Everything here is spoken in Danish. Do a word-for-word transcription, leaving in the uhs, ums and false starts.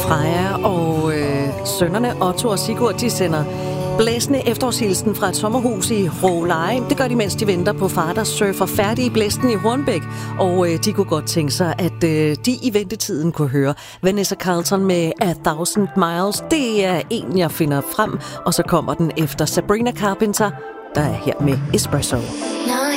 Freja og øh, sønnerne Otto og Sigurd, de sender blæsende efterårshilsen fra et sommerhus i Råleje. Det gør de, mens de venter på far, der surfer færdig i blæsten i Hornbæk. Og øh, de kunne godt tænke sig, at øh, de i ventetiden kunne høre Vanessa Carlton med A Thousand Miles. Det er en, jeg finder frem, og så kommer den efter Sabrina Carpenter, der er her med Espresso. No.